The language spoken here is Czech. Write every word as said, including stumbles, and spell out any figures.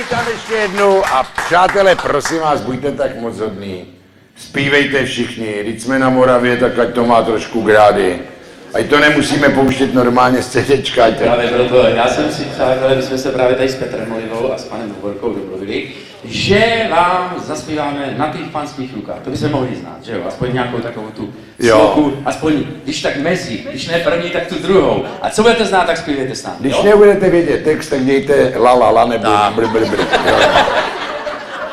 tam ještě jednou a přátelé, prosím vás, buďte tak moc hodný. Zpívejte všichni, když jsme na Moravě, tak ať to má trošku grády. Ať to nemusíme pouštět normálně z CDčka. Právě proto, já jsem si přátelé, my jsme se právě tady s Petrem Olivou a s panem Hovorkou domluvili, že vám zaspíváme na těch panských rukách. To by se mohli znát, že jo? Aspoň nějakou takovou tu sloku, aspoň když tak mezi, když ne první, tak tu druhou. A co budete znát, tak zpívejte s námi. Když nebudete vědět text, tak dějte la la la nebo br br br.